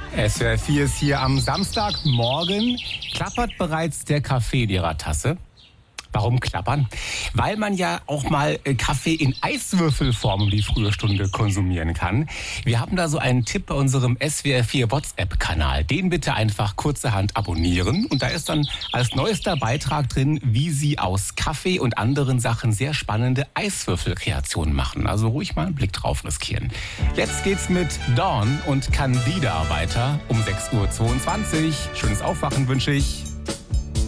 SWR 4 ist hier am Samstagmorgen. Klappert bereits der Kaffee in Ihrer Tasse? Warum klappern? Weil man ja auch mal Kaffee in Eiswürfelform um die frühe Stunde konsumieren kann. Wir haben da so einen Tipp bei unserem SWR 4 WhatsApp-Kanal. Den bitte einfach kurzerhand abonnieren. Und da ist dann als neuester Beitrag drin, wie Sie aus Kaffee und anderen Sachen sehr spannende Eiswürfelkreationen machen. Also ruhig mal einen Blick drauf riskieren. Jetzt geht's mit Dawn und Candida weiter um 6:22 Uhr. Schönes Aufwachen wünsche ich.